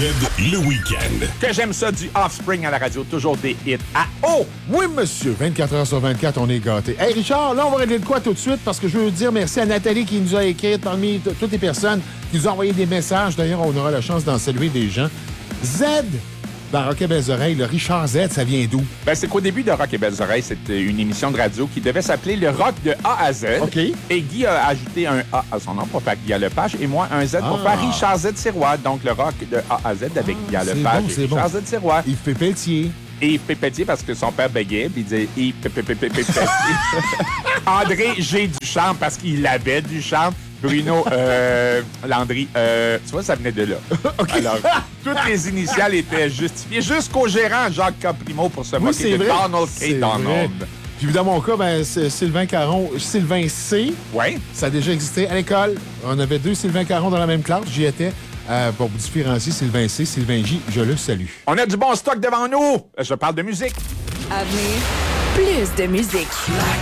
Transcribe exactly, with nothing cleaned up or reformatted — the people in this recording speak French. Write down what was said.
le week-end. Que j'aime ça du Offspring à la radio, toujours des hits à eau. Oui, monsieur. vingt-quatre heures sur vingt-quatre, on est gâtés. Hey, Richard, là, on va régler de quoi tout de suite parce que je veux dire merci à Nathalie qui nous a écrit parmi t- toutes les personnes qui nous ont envoyé des messages. D'ailleurs, on aura la chance d'en saluer des gens. Z, dans Rock et Belles Oreilles, le Richard Z, ça vient d'où? Ben, c'est qu'au début de Rock et Belles Oreilles, c'était une émission de radio qui devait s'appeler le Rock de A à Z. OK. Et Guy a ajouté un A à son nom pour faire Guy Lepage et moi un Z pour Ah. faire Richard Z Sirois. Donc, le Rock de A à Z avec Guy c'est Lepage bon, et c'est bon. Richard Z Sirois. Il fait Pelletier. Et Yves Pépétier parce que son père bégayait, puis il disait Yves Pépétier. André G. Duchamp parce qu'il avait Duchamp. Bruno euh, Landry, euh, tu vois, ça venait de là. OK. Alors, toutes les initiales étaient justifiées jusqu'au gérant Jacques Caprimo pour se Oui, moquer c'est de vrai. Donald C'est K. vrai. Donald. Puis dans mon cas, ben, c'est Sylvain Caron, Sylvain C. Oui. Ça a déjà existé à l'école. On avait deux Sylvain Caron dans la même classe. J'y étais. Euh, pour différencier Sylvain C, Sylvain J, je le salue. On a du bon stock devant nous. Je parle de musique. À venir, plus de musique.